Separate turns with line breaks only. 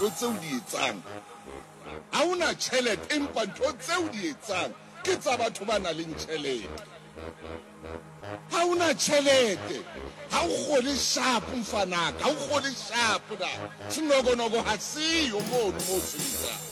ntho tseo di etsang ha una tjhelete empa ntho tseo di etsang ke tsa batho ba nang le tjhelete ha una tjhelete ha o kgole sharp mfanaka ha o kgole sharp da sinokonogo ha siyo mono mo sebetsang